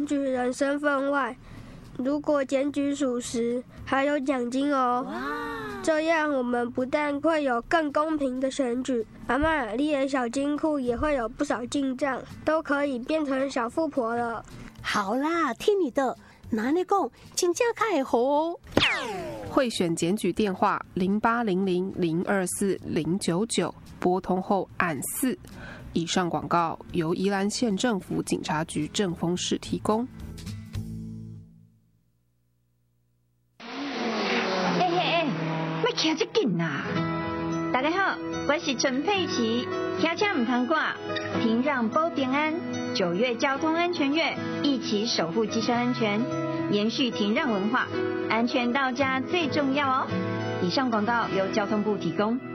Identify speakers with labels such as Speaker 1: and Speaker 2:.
Speaker 1: 举人身份外，如果检举属实，还有奖金哦。这样我们不但会有更公平的选举，阿嬷，你的小金库也会有不少进账，都可以变成小富婆了。
Speaker 2: 好啦，听你的，那你讲，真正较会好哦。
Speaker 3: 贿选检举电话0800024099，拨通后按4。以上广告由宜兰县政府警察局正丰市提供。
Speaker 4: 要骑这紧啦！大家好，我是陈佩琪，骑车唔通挂，停让保平安。9月交通安全月，一起守护机车安全，延续停让文化，安全到家最重要哦。以上广告由交通部提供。